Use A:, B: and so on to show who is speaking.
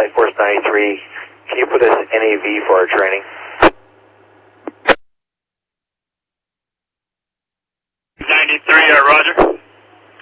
A: Flight Force 93, can you put us NAV for our training?
B: 93, Roger.